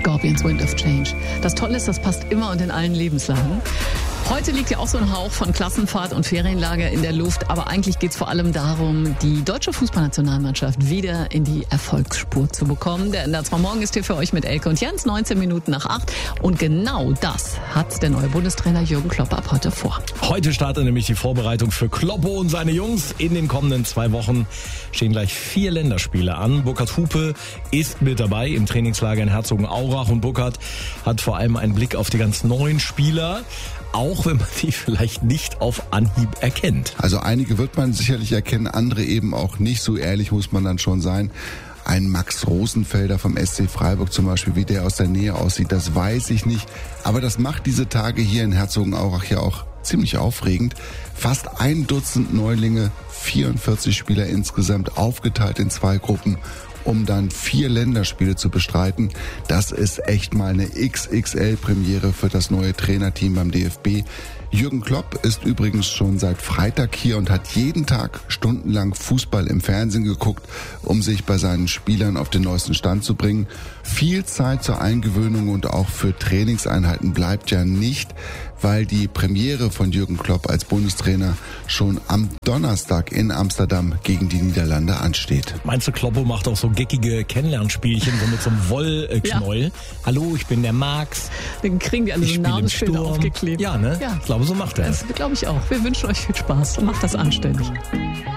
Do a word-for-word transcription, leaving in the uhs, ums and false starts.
Scorpions, Wind of Change. Das Tolle ist, das passt immer und in allen Lebenslagen. Heute liegt ja auch so ein Hauch von Klassenfahrt und Ferienlager in der Luft, aber eigentlich geht es vor allem darum, die deutsche Fußballnationalmannschaft wieder in die Erfolgsspur zu bekommen. Der N D R zwei Morgen ist hier für euch mit Elke und Jens, neunzehn Minuten nach acht. Und genau das hat der neue Bundestrainer Jürgen Klopp ab heute vor. Heute startet nämlich die Vorbereitung für Kloppo und seine Jungs. In den kommenden zwei Wochen stehen gleich vier Länderspiele an. Burkhard Hupe ist mit dabei im Trainingslager in Herzogenaurach und Burkhard hat vor allem einen Blick auf die ganz neuen Spieler, auch wenn man die vielleicht nicht auf Anhieb erkennt. Also einige wird man sicherlich erkennen, andere eben auch nicht. So ehrlich muss man dann schon sein. Ein Max Rosenfelder vom S C Freiburg zum Beispiel, wie der aus der Nähe aussieht, das weiß ich nicht. Aber das macht diese Tage hier in Herzogenaurach ja auch ziemlich aufregend. Fast ein Dutzend Neulinge, vierundvierzig Spieler insgesamt, aufgeteilt in zwei Gruppen, um dann vier Länderspiele zu bestreiten. Das ist echt mal eine X X L-Premiere für das neue Trainerteam beim D F B. Jürgen Klopp ist übrigens schon seit Freitag hier und hat jeden Tag stundenlang Fußball im Fernsehen geguckt, um sich bei seinen Spielern auf den neuesten Stand zu bringen. Viel Zeit zur Eingewöhnung und auch für Trainingseinheiten bleibt ja nicht, weil die Premiere von Jürgen Klopp als Bundestrainer schon am Donnerstag in Amsterdam gegen die Niederlande ansteht. Meinst du, Kloppo macht auch so geckige Kennenlernspielchen, so mit so einem Wollknäuel? Ja. Hallo, ich bin der Max. Dann kriegen die alle so Namensschilder aufgeklebt. Ja, ne? Ja. Ich glaube, so macht er. Das glaube ich auch. Wir wünschen euch viel Spaß und macht das anständig.